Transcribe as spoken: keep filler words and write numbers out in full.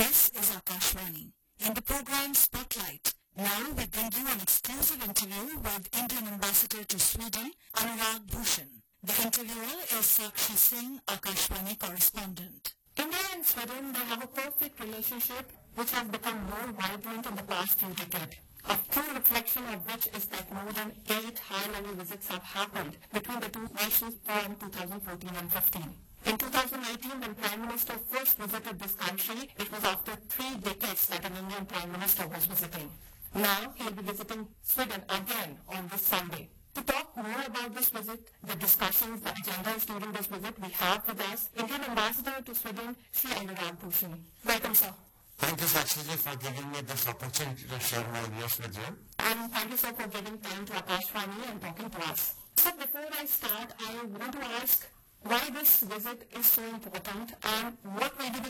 This is Akashvani. In the program Spotlight, now we bring you an exclusive interview with Indian Ambassador to Sweden, Anurag Bhushan. The interviewer is Sakshi Singh, Akashvani correspondent. India and Sweden, they have a perfect relationship which has become more vibrant in the past few decades. A true reflection of which is that more than eight high-level visits have happened between the two nations from two thousand fourteen and fifteen. In two thousand eighteen, when Prime Minister first visited this country, it was after three decades that an Indian Prime Minister was visiting. Now, he will be visiting Sweden again on this Sunday. To talk more about this visit, the discussions, the agendas during this visit, we have with us Indian Ambassador to Sweden, Shri Anurag Bhushan. Welcome, sir. Thank you, Sakshi, for giving me this opportunity to share my ideas with you. And thank you, sir, for giving time to Akashvani and talking to us. So before I start, I want to ask why this visit is so important and what will be the